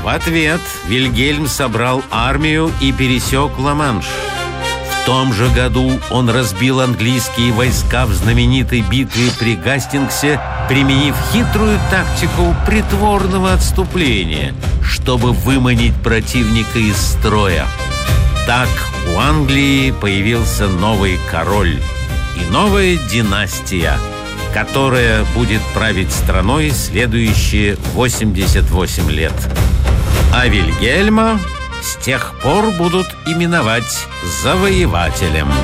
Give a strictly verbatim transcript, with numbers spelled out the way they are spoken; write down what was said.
В ответ Вильгельм собрал армию и пересек Ла-Манш. В том же году он разбил английские войска в знаменитой битве при Гастингсе, применив хитрую тактику притворного отступления, чтобы выманить противника из строя. Так у Англии появился новый король и новая династия, которая будет править страной следующие восемьдесят восемь лет. А Вильгельма с тех пор будут именовать завоевателем.